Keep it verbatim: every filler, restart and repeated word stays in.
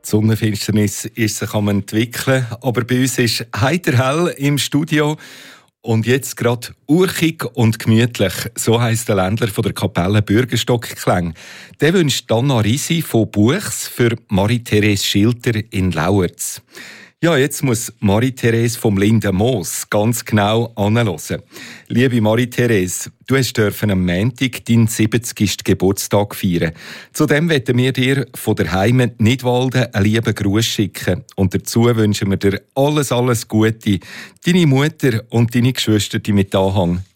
Die Sonnenfinsternis ist sich am entwickeln, aber bei uns ist heiter hell im Studio. Und jetzt gerade urchig und gemütlich, so heisst der Ländler von der Kapelle Bürgerstock-Kläng. Der wünscht Anna Risi von Buchs für Marie-Therese Schilter in Lauerz. Ja, jetzt muss Marie-Therese vom Linden Moos ganz genau anhören. Liebe Marie-Therese, du hast am Montag deinen siebzigsten Geburtstag feiern. Zudem wollen wir dir von der Heimat Nidwalden einen lieben Gruß schicken. Und dazu wünschen wir dir alles, alles Gute. Deine Mutter und deine Geschwister mit Anhang.